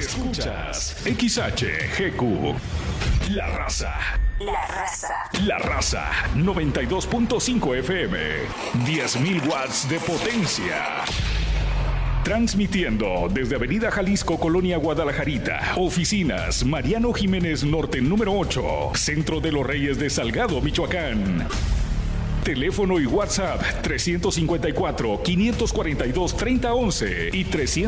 Escuchas XHGQ. La Raza. La Raza. La Raza 92.5 FM. 10.000 watts de potencia. Transmitiendo desde Avenida Jalisco, Colonia Guadalajarita. Oficinas Mariano Jiménez Norte número 8. Centro de los Reyes de Salgado, Michoacán. Teléfono y WhatsApp 354-542-3011 y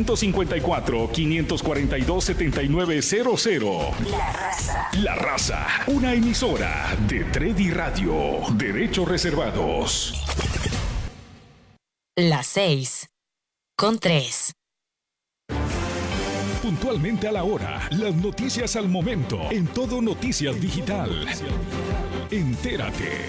354-542-7900. La Raza. La Raza, una emisora de Tredi Radio. Derechos reservados. Las 6:03. Puntualmente a la hora, las noticias al momento, en Todo Noticias Digital. Entérate.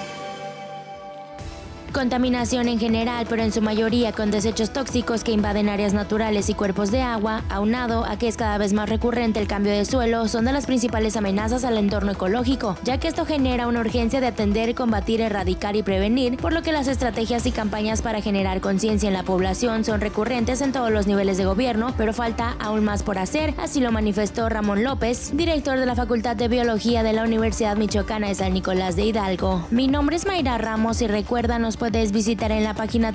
Contaminación en general, pero en su mayoría con desechos tóxicos que invaden áreas naturales y cuerpos de agua, aunado a que es cada vez más recurrente el cambio de suelo, son de las principales amenazas al entorno ecológico, ya que esto genera una urgencia de atender, combatir, erradicar y prevenir, por lo que las estrategias y campañas para generar conciencia en la población son recurrentes en todos los niveles de gobierno, pero falta aún más por hacer, así lo manifestó Ramón López, director de la Facultad de Biología de la Universidad Michoacana de San Nicolás de Hidalgo. Mi nombre es Mayra Ramos y recuerda, nos puedes visitar en la página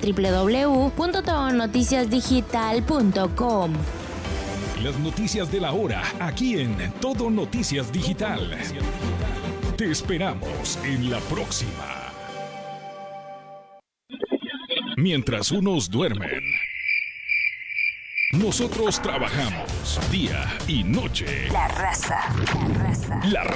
www.todonoticiasdigital.com. Las noticias de la hora, aquí en Todo Noticias Digital. Te esperamos en la próxima. Mientras unos duermen, nosotros trabajamos día y noche. La Raza. La Raza. La